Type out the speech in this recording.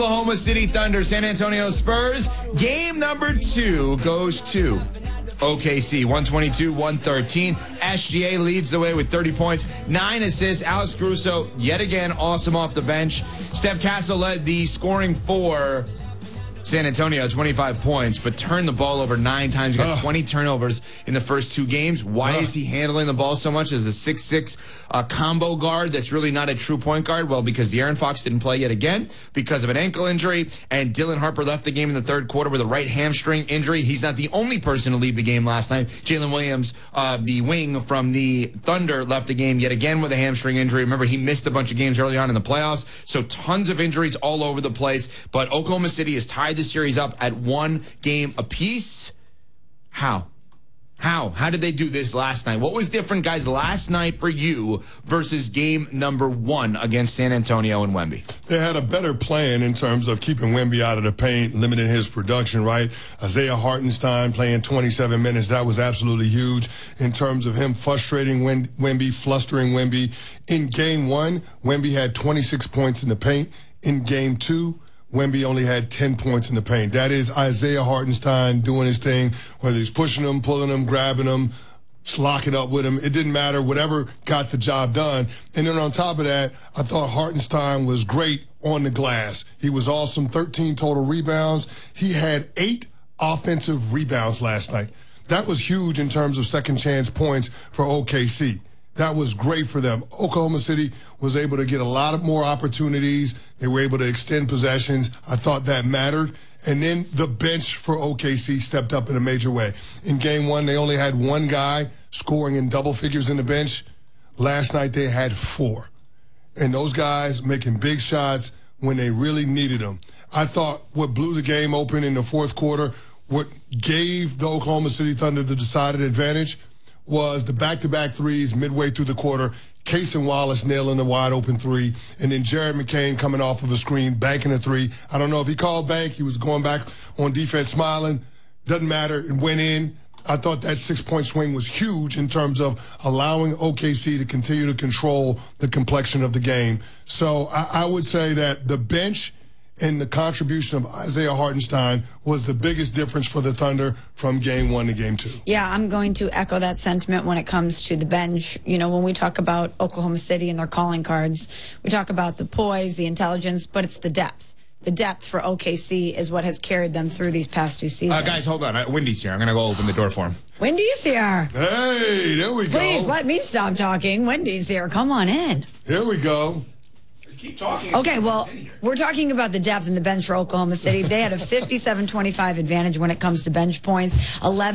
Oklahoma City Thunder, San Antonio Spurs. Game number 2 goes to OKC, 122-113. SGA leads the way with 30 points, 9 assists. Alex Caruso, yet again, awesome off the bench. Steph Castle led the scoring for San Antonio, 25 points, but turned the ball over 9 times. He got 20 turnovers in the first 2 games. Why is he handling the ball so much as a 6'6" combo guard that's really not a true point guard? Well, because De'Aaron Fox didn't play yet again because of an ankle injury, and Dylan Harper left the game in the third quarter with a right hamstring injury. He's not the only person to leave the game last night. Jalen Williams, the wing from the Thunder, left the game yet again with a hamstring injury. Remember, he missed a bunch of games early on in the playoffs, so tons of injuries all over the place. But Oklahoma City is tied the series up at 1 game apiece. How did they do this last night? What was different, guys, last night for you versus game number 1 against San Antonio and Wemby? They had a better plan in terms of keeping Wemby out of the paint, limiting his production, right? Isaiah Hartenstein playing 27 minutes. That was absolutely huge in terms of him frustrating Wemby, flustering Wemby. In game 1, Wemby had 26 points in the paint. In game 2, Wemby only had 10 points in the paint. That is Isaiah Hartenstein doing his thing, whether he's pushing him, pulling him, grabbing him, locking up with him. It didn't matter. Whatever got the job done. And then on top of that, I thought Hartenstein was great on the glass. He was awesome. 13 total rebounds. He had 8 offensive rebounds last night. That was huge in terms of second chance points for OKC. That was great for them. Oklahoma City was able to get a lot of more opportunities. They were able to extend possessions. I thought that mattered. And then the bench for OKC stepped up in a major way. In game 1, they only had 1 guy scoring in double figures in the bench. Last night, they had 4. And those guys making big shots when they really needed them. I thought what blew the game open in the fourth quarter, what gave the Oklahoma City Thunder the decided advantage, was the back-to-back threes midway through the quarter. Cason Wallace nailing the wide-open 3, and then Jared McCain coming off of a screen, banking a 3. I don't know if he called bank. He was going back on defense smiling. Doesn't matter. It went in. I thought that 6-point swing was huge in terms of allowing OKC to continue to control the complexion of the game. So I would say that the bench and the contribution of Isaiah Hartenstein was the biggest difference for the Thunder from game 1 to game 2. Yeah, I'm going to echo that sentiment when it comes to the bench. You know, when we talk about Oklahoma City and their calling cards, we talk about the poise, the intelligence, but it's the depth. The depth for OKC is what has carried them through these past 2 seasons. Guys, hold on. Wendy's here. I'm going to go open the door for him. Wendy's here. Hey, there we go. Please let me stop talking. Wendy's here. Come on in. Here we go. Keep talking. Okay, well, we're talking about the depth in the bench for Oklahoma City. They had a 57-25 advantage when it comes to bench points. 11